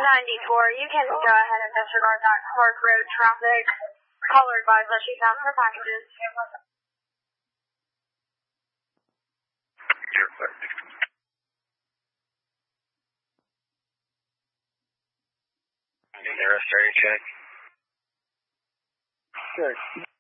You can go ahead and disregard that Clark Road traffic. Caller advised that she found her packages. Nearest area check. Sure.